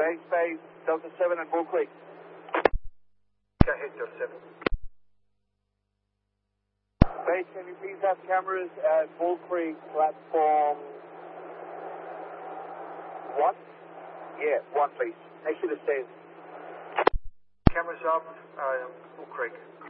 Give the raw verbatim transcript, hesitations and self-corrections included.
Base Bay, Delta seven and Bull Creek. Go ahead, Delta seven. Base, can you please have cameras at Bull Creek platform one? Yeah, one please. Next to the stairs. Cameras up, uh, Bull Creek.